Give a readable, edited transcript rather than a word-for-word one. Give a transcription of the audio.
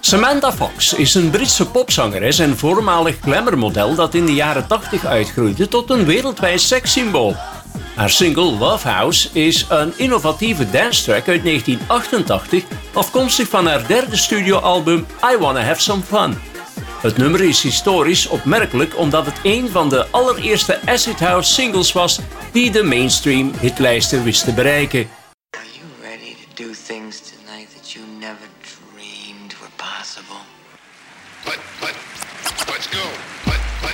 Samantha Fox is een Britse popzangeres en voormalig glamourmodel dat in de jaren 80 uitgroeide tot een wereldwijd sekssymbool. Haar single Love House is een innovatieve dance-track uit 1988, afkomstig van haar derde studioalbum I Wanna Have Some Fun. Het nummer is historisch opmerkelijk omdat het een van de allereerste acid house singles was die de mainstream hitlijsten wist te bereiken. Are you ready to do things tonight that you never dreamed were possible? Let's go.